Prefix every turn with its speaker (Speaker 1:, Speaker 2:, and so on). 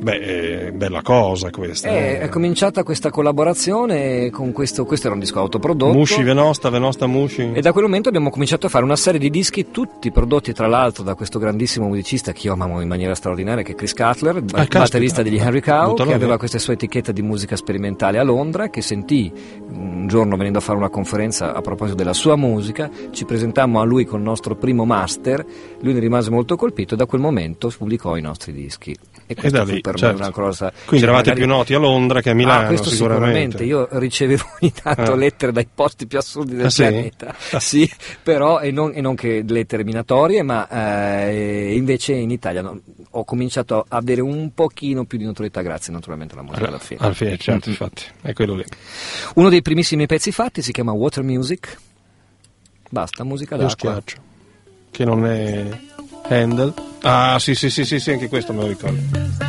Speaker 1: Bella cosa questa.
Speaker 2: È cominciata questa collaborazione con questo era un disco autoprodotto.
Speaker 1: Musci Venosta Musci.
Speaker 2: E da quel momento abbiamo cominciato a fare una serie di dischi, tutti prodotti tra l'altro da questo grandissimo musicista che io amavo in maniera straordinaria, che è Chris Cutler, batterista degli Henry Cow, che aveva questa sua etichetta di musica sperimentale a Londra, che sentì un giorno venendo a fare una conferenza a proposito della sua musica, ci presentammo a lui col nostro primo master, lui ne rimase molto colpito e da quel momento pubblicò i nostri dischi. E questo fu per me una cosa.
Speaker 1: Quindi eravate più noti a Londra che a Milano.
Speaker 2: Questo sicuramente. Io ricevevo ogni tanto lettere dai posti più assurdi del pianeta. Sì, però e non che lettere minatorie, ma invece in Italia ho cominciato a avere un pochino più di notorietà grazie naturalmente alla musica alla fine.
Speaker 1: Certo, infatti, è quello lì.
Speaker 2: Uno dei primissimi pezzi fatti si chiama Water Music. Basta, musica d'acqua.
Speaker 1: Lo schiaccio. Che non è Handel. Ah, sì, anche questo me lo ricordo.